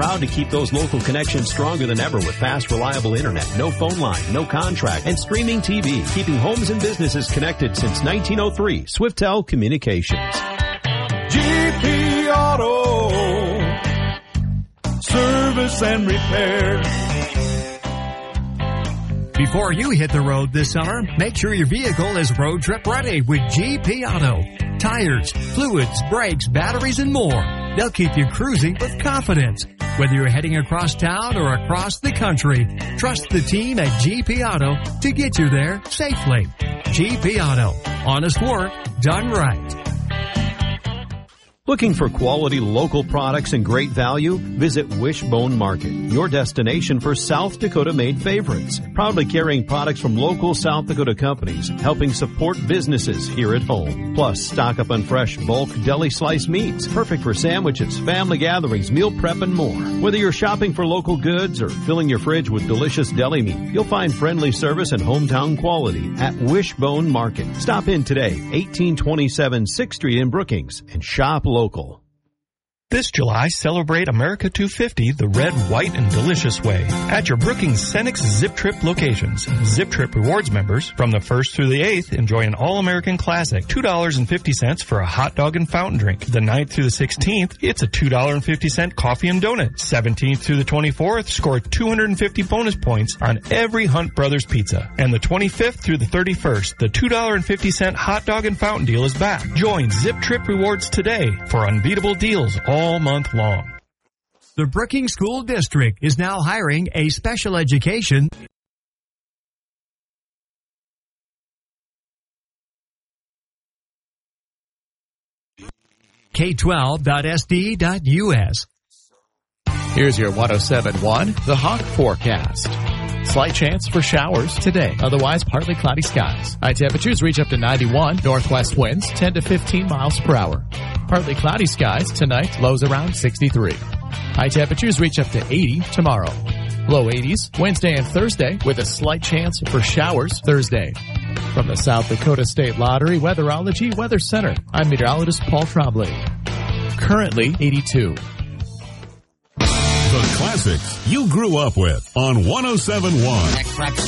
proud to keep those local connections stronger than ever with fast, reliable internet, no phone line, no contract, and streaming TV, keeping homes and businesses connected since 1903. Swiftel Communications. GP Auto Service and Repair. Before you hit the road this summer, make sure your vehicle is road trip ready with GP Auto. Tires, fluids, brakes, batteries, and more. They'll keep you cruising with confidence. Whether you're heading across town or across the country, trust the team at GP Auto to get you there safely. GP Auto. Honest work done right. Looking for quality local products and great value? Visit Wishbone Market, your destination for South Dakota-made favorites. Proudly carrying products from local South Dakota companies, helping support businesses here at home. Plus, stock up on fresh bulk deli sliced meats, perfect for sandwiches, family gatherings, meal prep, and more. Whether you're shopping for local goods or filling your fridge with delicious deli meat, you'll find friendly service and hometown quality at Wishbone Market. Stop in today, 1827 6th Street in Brookings, and shop local. This July, celebrate America 250 the red, white, and delicious way at your Brookings Cenex Zip Trip locations. Zip Trip Rewards members from the 1st through the 8th enjoy an all-American classic, $2.50 for a hot dog and fountain drink. The 9th through the 16th, it's a $2.50 coffee and donut. 17th through the 24th, score 250 bonus points on every Hunt Brothers pizza. And the 25th through the 31st, the $2.50 hot dog and fountain deal is back. Join Zip Trip Rewards today for unbeatable deals all month long. The Brookings School District is now hiring a special education K12.sd.us. Here's your 107.1 The Hawk Forecast. Slight chance for showers today. Otherwise, partly cloudy skies. High temperatures reach up to 91. Northwest winds 10 to 15 miles per hour. Partly cloudy skies tonight. Lows around 63. High temperatures reach up to 80 tomorrow. Low 80s Wednesday and Thursday with a slight chance for showers Thursday. From the South Dakota State Lottery Weatherology Weather Center, I'm meteorologist Paul Trombley. Currently 82. The classics you grew up with on 107.1.